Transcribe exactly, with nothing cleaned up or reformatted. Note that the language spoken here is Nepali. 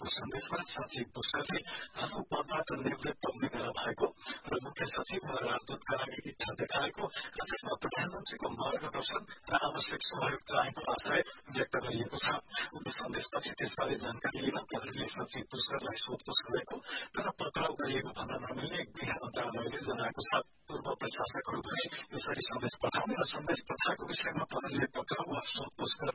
भएको सन्देशमा सचिव पुष्करले आफू पदबाट निवृत्त हुने बेला भएको र मुख्य सचिव वा राजदूतका लागि इच्छा देखाएको र त्यसमा प्रधानमन्त्रीको मार्गदर्शन र आवश्यक सहयोग चाहेको आशय व्यक्त गरिएको छ। उक्त सन्देशपछि त्यसबारे जानकारी लिन प्रहरीले सचिव पुष्करलाई सोधपुछ गरेको तर पक्राउ गरिएको भन्न नमिल्ने गृह मन्त्रालयले जनाएको छ। पूर्व प्रशासकहरू भने यसरी सन्देश पठाउने र सन्देश पठाएको विषयमा प्रहरीले पक्राउ वा सोधपुछ गर्ने